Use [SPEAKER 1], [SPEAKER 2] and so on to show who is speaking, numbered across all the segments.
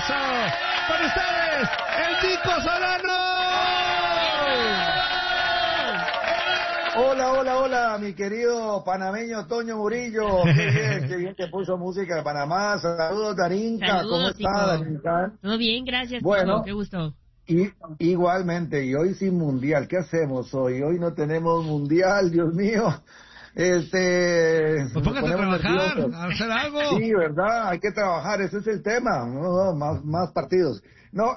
[SPEAKER 1] Eso. Con ustedes, el Nico Solano.
[SPEAKER 2] Hola, mi querido panameño Toño Murillo. Qué bien que puso música de Panamá. Saludos, Darinka.
[SPEAKER 3] Saludos,
[SPEAKER 2] ¿Cómo está, Darinka?
[SPEAKER 3] Todo bien, gracias,
[SPEAKER 2] Bueno,
[SPEAKER 3] Nico. Qué gusto.
[SPEAKER 2] igualmente, y hoy sin mundial. ¿Qué hacemos hoy? Hoy no tenemos mundial, Dios mío.
[SPEAKER 1] Pues póngase a trabajar, a hacer algo.
[SPEAKER 2] Sí, ¿verdad? Hay que trabajar, ese es el tema. No, más partidos. No,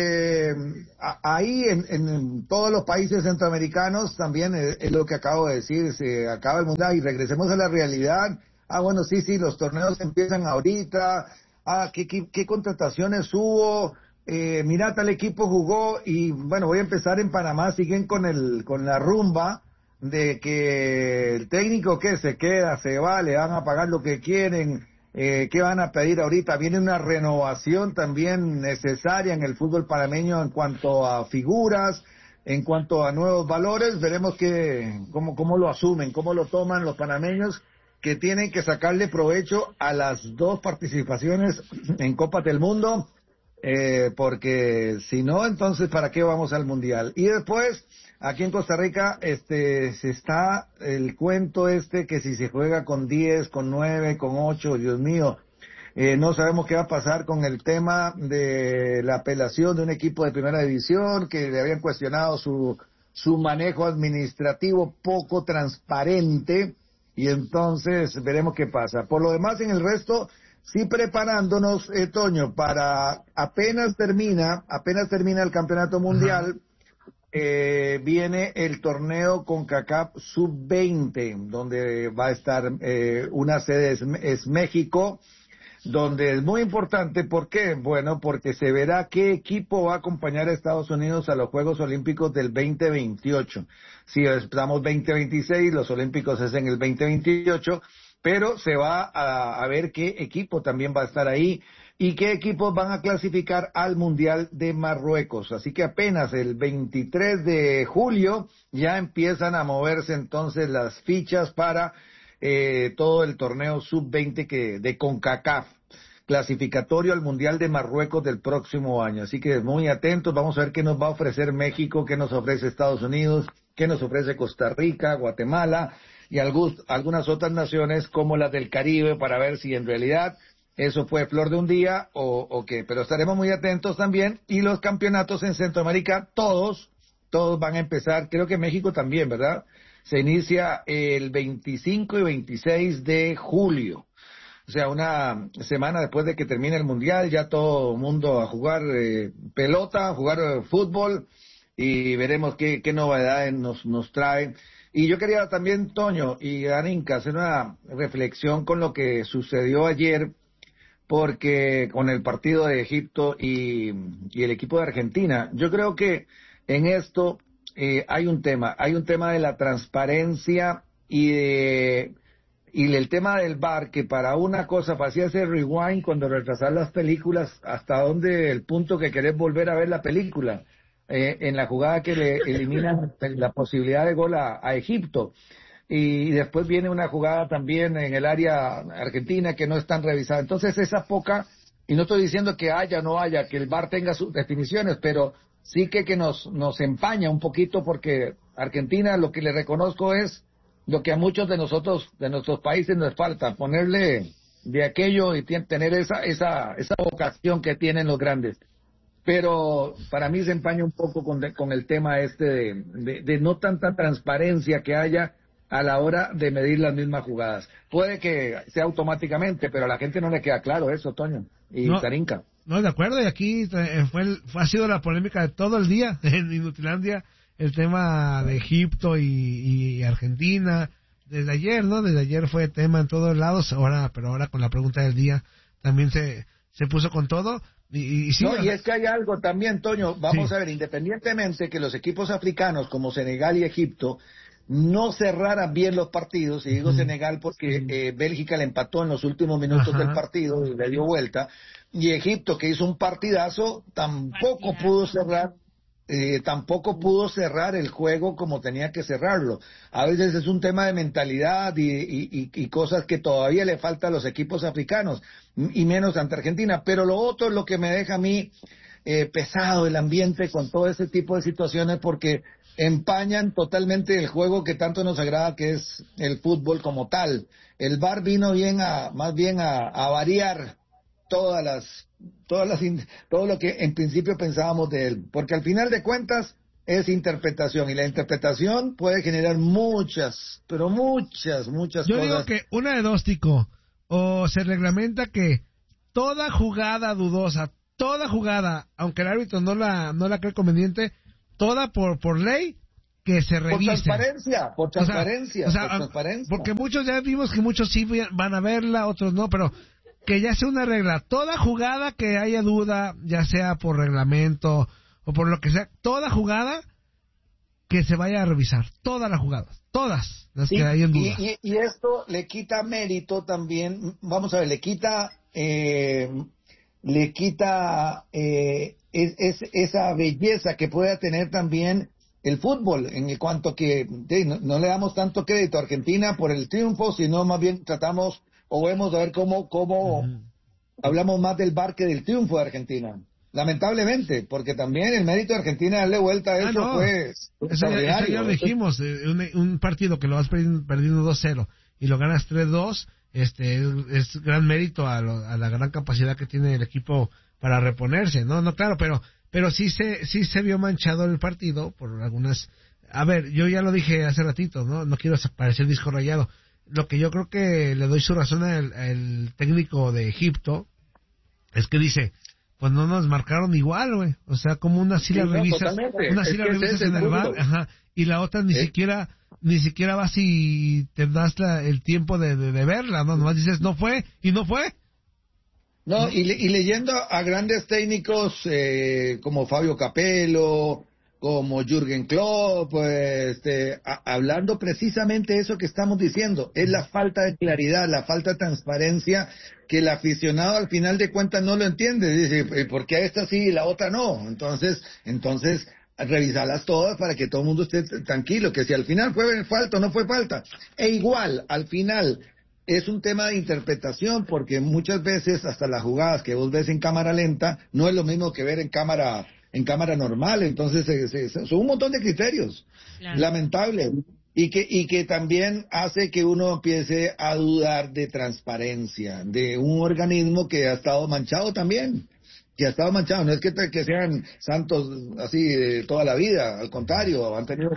[SPEAKER 2] ahí en todos los países centroamericanos también es lo que acabo de decir, se acaba el mundial y regresemos a la realidad. Bueno, sí, los torneos empiezan ahorita. ¿Qué contrataciones hubo? Mira, tal equipo jugó y bueno, voy a empezar en Panamá, siguen con la rumba de que el técnico que se queda, se va, le van a pagar lo que quieren, ¿qué van a pedir ahorita? Viene una renovación también necesaria en el fútbol panameño en cuanto a figuras, en cuanto a nuevos valores, veremos cómo lo asumen, cómo lo toman los panameños, que tienen que sacarle provecho a las dos participaciones en Copas del Mundo, porque si no, entonces ¿para qué vamos al Mundial? Y después, aquí en Costa Rica, se está el cuento que si se juega con 10, con 9, con 8, Dios mío, no sabemos qué va a pasar con el tema de la apelación de un equipo de primera división, que le habían cuestionado su manejo administrativo poco transparente, y entonces veremos qué pasa. Por lo demás, en el resto, sí preparándonos, Toño, para apenas termina el campeonato mundial. Viene el torneo CONCACAF Sub-20, donde va a estar una sede es México, donde es muy importante. ¿Por qué? Bueno, porque se verá qué equipo va a acompañar a Estados Unidos a los Juegos Olímpicos del 2028. Si estamos 2026, los Olímpicos es en el 2028, pero se va a ver qué equipo también va a estar ahí y qué equipos van a clasificar al Mundial de Marruecos. Así que apenas el 23 de julio ya empiezan a moverse entonces las fichas para todo el torneo sub-20 de CONCACAF, clasificatorio al Mundial de Marruecos del próximo año. Así que muy atentos, vamos a ver qué nos va a ofrecer México, qué nos ofrece Estados Unidos, qué nos ofrece Costa Rica, Guatemala y algunas otras naciones como las del Caribe, para ver si en realidad eso fue flor de un día o qué. Pero estaremos muy atentos también. Y los campeonatos en Centroamérica, todos van a empezar, creo que México también, ¿verdad? Se inicia el 25 y 26 de julio. O sea, una semana después de que termine el Mundial, ya todo el mundo a jugar pelota, a jugar fútbol, y veremos qué novedades nos trae. Y yo quería también, Toño y Darinka, hacer una reflexión con lo que sucedió ayer, porque con el partido de Egipto y el equipo de Argentina. Yo creo que en esto hay un tema de la transparencia y el tema del VAR, que para una cosa hacía hacer rewind cuando retrasar las películas hasta donde el punto que querés volver a ver la película, en la jugada que le eliminan la posibilidad de gol a Egipto. Y después viene una jugada también en el área argentina que no están revisadas. Entonces esa poca, y no estoy diciendo que haya o no haya, que el VAR tenga sus definiciones, pero sí que nos empaña un poquito, porque Argentina, lo que le reconozco es lo que a muchos de nosotros, de nuestros países, nos falta, ponerle de aquello y tener esa vocación que tienen los grandes. Pero para mí se empaña un poco con el tema de no tanta transparencia que haya a la hora de medir las mismas jugadas. Puede que sea automáticamente, pero a la gente no le queda claro eso, Toño y Darinka.
[SPEAKER 1] No, de acuerdo, y aquí ha sido la polémica de todo el día en Inutilandia, el tema de Egipto y Argentina, desde ayer, ¿no? Desde ayer fue tema en todos lados, pero ahora con la pregunta del día también se puso con todo. Y sí,
[SPEAKER 2] y es que hay algo también, Toño, vamos a ver, independientemente que los equipos africanos como Senegal y Egipto no cerraran bien los partidos, y digo Senegal porque Bélgica le empató en los últimos minutos del partido y le dio vuelta, y Egipto, que hizo un partidazo, tampoco pudo cerrar tampoco pudo cerrar el juego como tenía que cerrarlo. A veces es un tema de mentalidad y cosas que todavía le falta a los equipos africanos, y menos ante Argentina. Pero lo otro es lo que me deja a mí pesado el ambiente con todo ese tipo de situaciones, porque empañan totalmente el juego que tanto nos agrada, que es el fútbol como tal. El VAR vino más bien a variar todo lo que en principio pensábamos de él, porque al final de cuentas es interpretación, y la interpretación puede generar muchas
[SPEAKER 1] Yo
[SPEAKER 2] cosas.
[SPEAKER 1] digo que una de dos, Tico, o se reglamenta que toda jugada dudosa, toda jugada, aunque el árbitro no la cree conveniente, toda por ley, que se revise.
[SPEAKER 2] Por transparencia.
[SPEAKER 1] Porque muchos ya vimos que muchos sí van a verla, otros no, pero que ya sea una regla. Toda jugada que haya duda, ya sea por reglamento o por lo que sea, toda jugada que se vaya a revisar. Todas las jugadas. Todas las que hay en duda.
[SPEAKER 2] Y esto le quita mérito también. Vamos a ver, le quita esa belleza que pueda tener también el fútbol, en cuanto que no le damos tanto crédito a Argentina por el triunfo, sino más bien tratamos o vemos a ver cómo hablamos más del VAR que del triunfo de Argentina. Lamentablemente, porque también el mérito de Argentina darle vuelta a eso fue
[SPEAKER 1] extraordinario. Eso ya lo dijimos, un partido que lo vas perdiendo 2-0 y lo ganas 3-2, es gran mérito a la gran capacidad que tiene el equipo para reponerse, no, claro, pero sí se vio manchado el partido por algunas. A ver, yo ya lo dije hace ratito, no quiero parecer disco rayado. Lo que yo creo que le doy su razón al técnico de Egipto es que dice, pues no nos marcaron igual, güey. O sea, como una sí la revisas, en el VAR, y la otra ni siquiera vas y te das el tiempo de verla, ¿no? Nomás dices, no fue, y no fue.
[SPEAKER 2] No, y leyendo a grandes técnicos como Fabio Capello, como Jürgen Klopp, hablando precisamente eso que estamos diciendo, es la falta de claridad, la falta de transparencia, que el aficionado al final de cuentas no lo entiende. Dice, ¿por qué esta sí y la otra no? Entonces, revisarlas todas para que todo el mundo esté tranquilo, que si al final fue falta o no fue falta. E igual, al final, es un tema de interpretación, porque muchas veces hasta las jugadas que vos ves en cámara lenta no es lo mismo que ver en cámara normal. Entonces son un montón de criterios, claro. Lamentable, y que también hace que uno empiece a dudar de transparencia de un organismo que ha estado manchado también, no es que sean santos así de toda la vida, al contrario, han tenido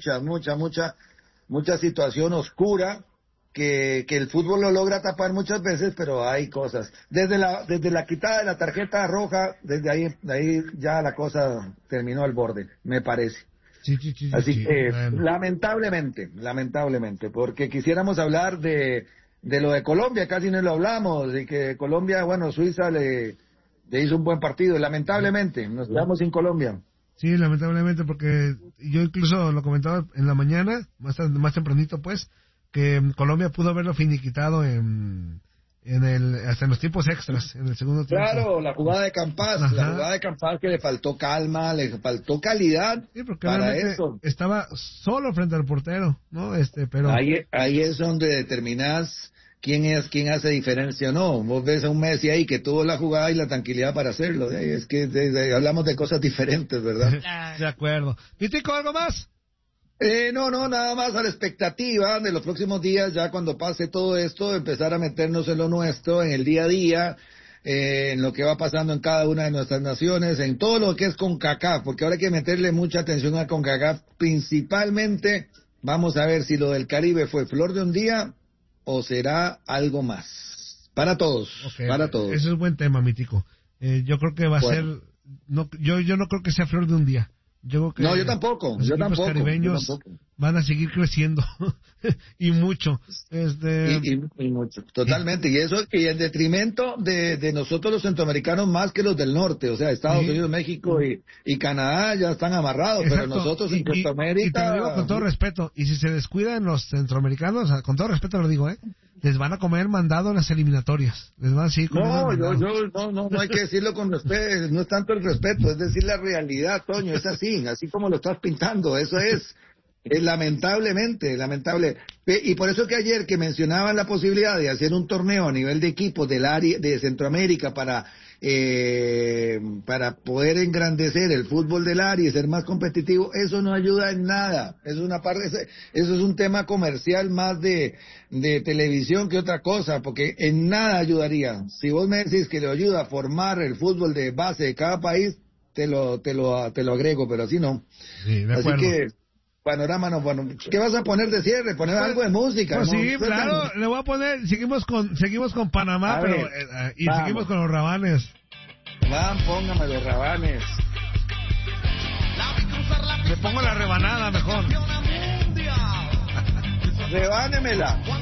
[SPEAKER 2] mucha situación oscura que el fútbol lo logra tapar muchas veces, pero hay cosas. Desde la quitada de la tarjeta roja, desde ahí ya la cosa terminó al borde, me parece.
[SPEAKER 1] Sí,
[SPEAKER 2] Así que, lamentablemente, porque quisiéramos hablar de lo de Colombia, casi no lo hablamos, de que Colombia, Suiza le hizo un buen partido, lamentablemente, nos quedamos sin Colombia.
[SPEAKER 1] Sí, lamentablemente, porque yo incluso lo comentaba en la mañana, más tempranito pues, que Colombia pudo haberlo finiquitado hasta en los tiempos extras, en el segundo tiempo.
[SPEAKER 2] Claro, la jugada de Campas, que le faltó calma, le faltó calidad,
[SPEAKER 1] sí, porque
[SPEAKER 2] para eso.
[SPEAKER 1] Estaba solo frente al portero, ¿no? Pero
[SPEAKER 2] ahí es donde determinás quién hace diferencia o no. Vos ves a un Messi ahí que tuvo la jugada y la tranquilidad para hacerlo. Es que hablamos de cosas diferentes, ¿verdad?
[SPEAKER 1] De acuerdo. ¿Y Tico, algo más?
[SPEAKER 2] No, nada más a la expectativa de los próximos días, ya cuando pase todo esto, empezar a meternos en lo nuestro, en el día a día, en lo que va pasando en cada una de nuestras naciones, en todo lo que es CONCACAF, porque ahora hay que meterle mucha atención a CONCACAF, principalmente, vamos a ver si lo del Caribe fue flor de un día o será algo más. Para todos, para todos.
[SPEAKER 1] Ese es un buen tema, mi Tico. Yo creo que va a ser, yo no creo que sea flor de un día. Yo
[SPEAKER 2] tampoco.
[SPEAKER 1] Los equipos caribeños van a seguir creciendo y mucho.
[SPEAKER 2] Y mucho, totalmente. Y eso, y en detrimento de nosotros los centroamericanos más que los del norte. O sea, Estados Unidos, México y Canadá ya están amarrados. Exacto. Pero nosotros en Centroamérica.
[SPEAKER 1] Y te lo digo con todo respeto. Y si se descuidan los centroamericanos, con todo respeto lo digo, les van a comer mandado en las eliminatorias. Les van a seguir comiendo
[SPEAKER 2] no hay que decirlo con respeto, no es tanto el respeto, es decir la realidad, Toño, es así como lo estás pintando, eso es lamentable. Y por eso que ayer que mencionaban la posibilidad de hacer un torneo a nivel de equipos del área de Centroamérica para poder engrandecer el fútbol del área y ser más competitivo, eso no ayuda en nada. Es una parte, eso es un tema comercial más de televisión que otra cosa, porque en nada ayudaría. Si vos me decís que le ayuda a formar el fútbol de base de cada país, te lo agrego, pero así no.
[SPEAKER 1] Sí, de acuerdo.
[SPEAKER 2] Así que panorama no, bueno, ¿qué vas a poner de cierre? Poner algo de música.
[SPEAKER 1] Pues
[SPEAKER 2] ¿no?
[SPEAKER 1] sí, claro, le voy a poner, seguimos con Panamá, pero seguimos con los Rabanes.
[SPEAKER 2] Póngame los Rabanes.
[SPEAKER 1] Le pongo la rebanada mejor.
[SPEAKER 2] Rebánemela.